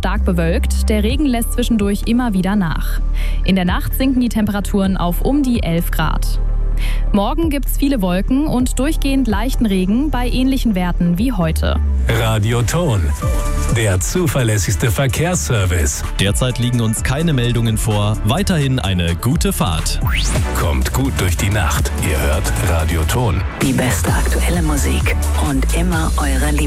stark bewölkt. Der Regen lässt zwischendurch immer wieder nach. In der Nacht sinken die Temperaturen auf um die 11 Grad. Morgen gibt's viele Wolken und durchgehend leichten Regen bei ähnlichen Werten wie heute. Radioton, der zuverlässigste Verkehrsservice. Derzeit liegen uns keine Meldungen vor. Weiterhin eine gute Fahrt. Kommt gut durch die Nacht. Ihr hört Radioton. Die beste aktuelle Musik und immer eure